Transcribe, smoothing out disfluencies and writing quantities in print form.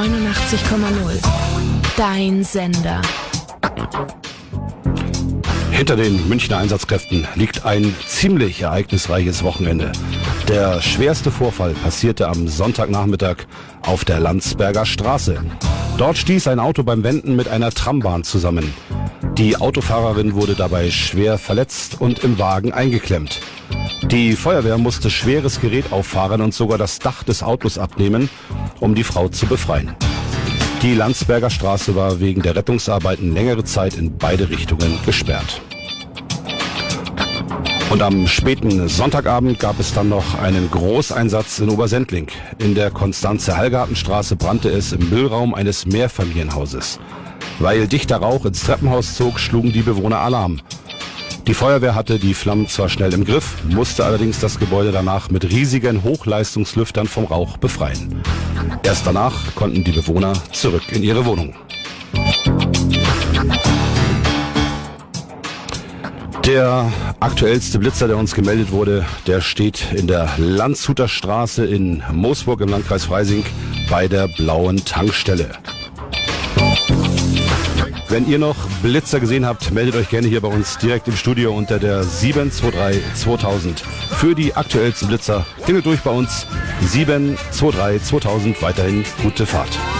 89,0. Dein Sender. Hinter den Münchner Einsatzkräften liegt ein ziemlich ereignisreiches Wochenende. Der schwerste Vorfall passierte am Sonntagnachmittag auf der Landsberger Straße. Dort stieß ein Auto beim Wenden mit einer Trambahn zusammen. Die Autofahrerin wurde dabei schwer verletzt und im Wagen eingeklemmt. Die Feuerwehr musste schweres Gerät auffahren und sogar das Dach des Autos abnehmen, um die Frau zu befreien. Die Landsberger Straße war wegen der Rettungsarbeiten längere Zeit in beide Richtungen gesperrt. Und am späten Sonntagabend gab es dann noch einen Großeinsatz in Obersendling. In der Konstanze-Hallgartenstraße brannte es im Müllraum eines Mehrfamilienhauses. Weil dichter Rauch ins Treppenhaus zog, schlugen die Bewohner Alarm. Die Feuerwehr hatte die Flammen zwar schnell im Griff, musste allerdings das Gebäude danach mit riesigen Hochleistungslüftern vom Rauch befreien. Erst danach konnten die Bewohner zurück in ihre Wohnung. Der aktuellste Blitzer, der uns gemeldet wurde, der steht in der Landshuter Straße in Moosburg im Landkreis Freising bei der blauen Tankstelle. Wenn ihr noch Blitzer gesehen habt, meldet euch gerne hier bei uns direkt im Studio unter der 723 2000. Für die aktuellsten Blitzer klingelt durch bei uns 723 2000. Weiterhin gute Fahrt.